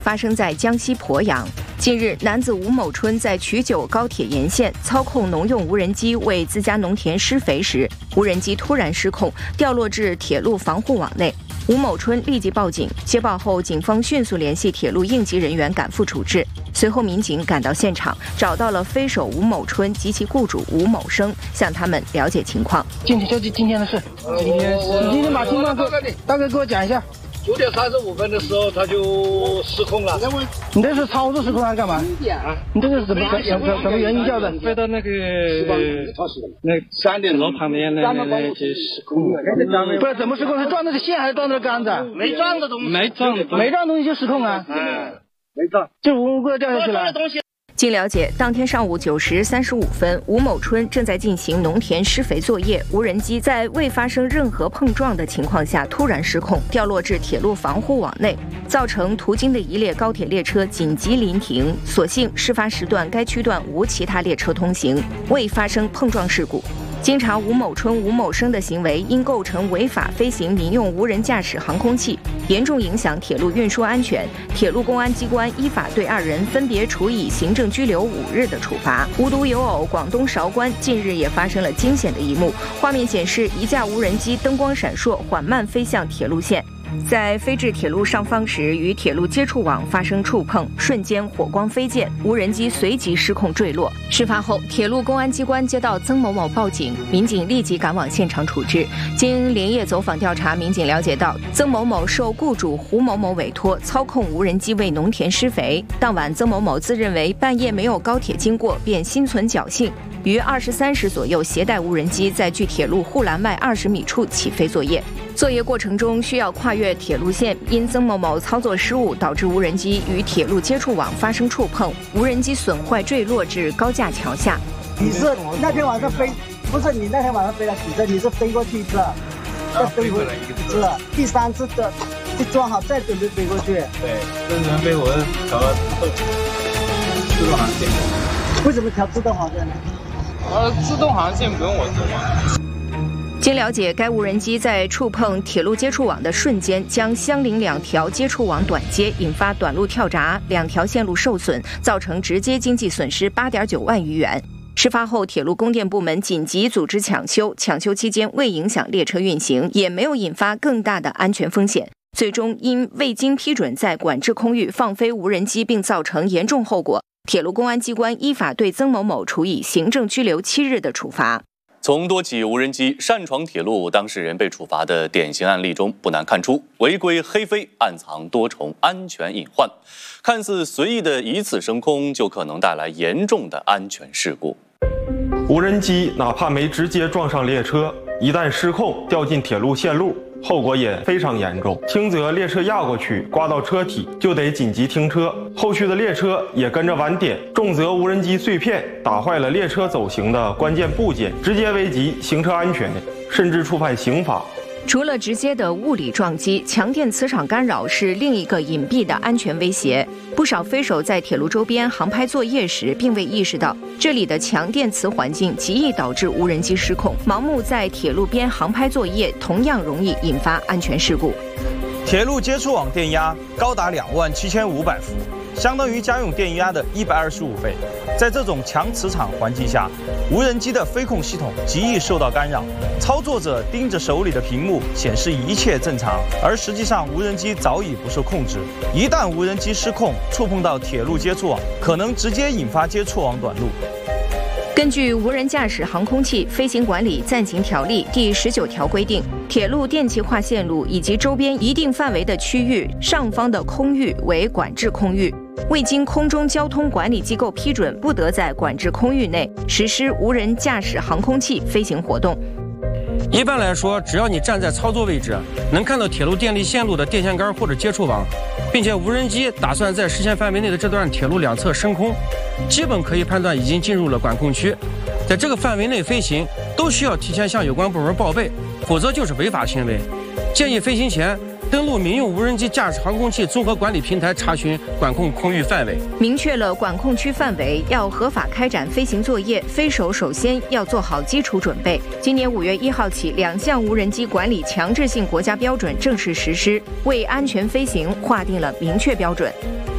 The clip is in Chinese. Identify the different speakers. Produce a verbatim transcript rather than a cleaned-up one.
Speaker 1: 发生在江西鄱阳。近日，男子吴某春在曲九高铁沿线操控农用无人机为自家农田施肥时，无人机突然失控，掉落至铁路防护网内。吴某春立即报警，接报后，警方迅速联系铁路应急人员赶赴处置。随后，民警赶到现场，找到了飞手吴某春及其雇主吴某生，向他们了解情况。
Speaker 2: 今天就今天的事，今天是你今天把情况给大概给我讲一下。
Speaker 3: 九点三十五分的时候，他就失控了。
Speaker 2: 你这是操作失控还是干嘛？啊，你这个是怎么怎怎什么原因叫的？
Speaker 4: 飞到那个那三点楼旁边那那那些失控了。
Speaker 2: 不是怎么失控？是撞到的线还是撞到的杆子？
Speaker 3: 没撞的东西，
Speaker 4: 没撞的，
Speaker 2: 没撞东西就失控啊。
Speaker 3: 嗯，没撞，
Speaker 2: 就无辜的掉下去了。
Speaker 1: 经了解，当天上午九时三十五分，吴某春正在进行农田施肥作业，无人机在未发生任何碰撞的情况下突然失控，掉落至铁路防护网内，造成途经的一列高铁列车紧急临停。所幸事发时段该区段无其他列车通行，未发生碰撞事故。经查，吴某春、吴某生的行为因构成违法飞行民用无人驾驶航空器，严重影响铁路运输安全，铁路公安机关依法对二人分别处以行政拘留五日的处罚。无独有偶，广东韶关近日也发生了惊险的一幕。画面显示，一架无人机灯光闪烁，缓慢飞向铁路线。在飞至铁路上方时，与铁路接触网发生触碰，瞬间火光飞溅，无人机随即失控坠落。事发后，铁路公安机关接到曾某某报警，民警立即赶往现场处置。经连夜走访调查，民警了解到，曾某某受雇主胡某某委托，操控无人机为农田施肥。当晚，曾某某自认为半夜没有高铁经过，便心存侥幸，于二十三时左右携带无人机在距铁路护栏外二十米处起飞作业。作业过程中需要跨越铁路线，因曾某某操作失误，导致无人机与铁路接触网发生触碰，无人机损坏坠落至高架桥下。
Speaker 5: 你是那天晚上飞，不是你那天晚上飞了几次？你是飞过去一次，再飞回一次，第三次的就装好再准备飞过去。
Speaker 4: 对，正常飞我调了自动航线。
Speaker 5: 为什么调自动航线呢？
Speaker 4: 呃，自动航线不用我做吗？
Speaker 1: 经了解，该无人机在触碰铁路接触网的瞬间，将相邻两条接触网短接，引发短路跳闸，两条线路受损，造成直接经济损失八点九万余元。事发后，铁路供电部门紧急组织抢修，抢修期间未影响列车运行，也没有引发更大的安全风险。最终因未经批准在管制空域放飞无人机，并造成严重后果，铁路公安机关依法对曾某某处以行政拘留七日的处罚。
Speaker 6: 从多起无人机擅闯铁路当事人被处罚的典型案例中，不难看出违规黑飞暗藏多重安全隐患，看似随意的一次升空，就可能带来严重的安全事故。
Speaker 7: 无人机哪怕没直接撞上列车，一旦失控掉进铁路线路，后果也非常严重，轻则列车压过去刮到车体就得紧急停车，后续的列车也跟着晚点；重则无人机碎片打坏了列车走行的关键部件，直接危及行车安全，甚至触犯刑法。
Speaker 1: 除了直接的物理撞击，强电磁场干扰是另一个隐蔽的安全威胁。不少飞手在铁路周边航拍作业时，并未意识到这里的强电磁环境极易导致无人机失控，盲目在铁路边航拍作业同样容易引发安全事故。
Speaker 8: 铁路接触网电压高达两万七千五百伏，相当于家用电压的一百二十五倍。在这种强磁场环境下，无人机的飞控系统极易受到干扰。操作者盯着手里的屏幕，显示一切正常，而实际上无人机早已不受控制。一旦无人机失控，触碰到铁路接触网，可能直接引发接触网短路。
Speaker 1: 根据《无人驾驶航空器飞行管理暂行条例》第十九条规定，铁路电气化线路以及周边一定范围的区域上方的空域为管制空域，未经空中交通管理机构批准，不得在管制空域内实施无人驾驶航空器飞行活动。
Speaker 9: 一般来说，只要你站在操作位置，能看到铁路电力线路的电线杆或者接触网，并且无人机打算在视线范围内的这段铁路两侧升空，基本可以判断已经进入了管控区。在这个范围内飞行，都需要提前向有关部门报备，否则就是违法行为。建议飞行前登录民用无人机驾驶航空器综合管理平台，查询管控空域范围。
Speaker 1: 明确了管控区范围，要合法开展飞行作业，飞手首先要做好基础准备。今年五月一号起，两项无人机管理强制性国家标准正式实施，为安全飞行划定了明确标准。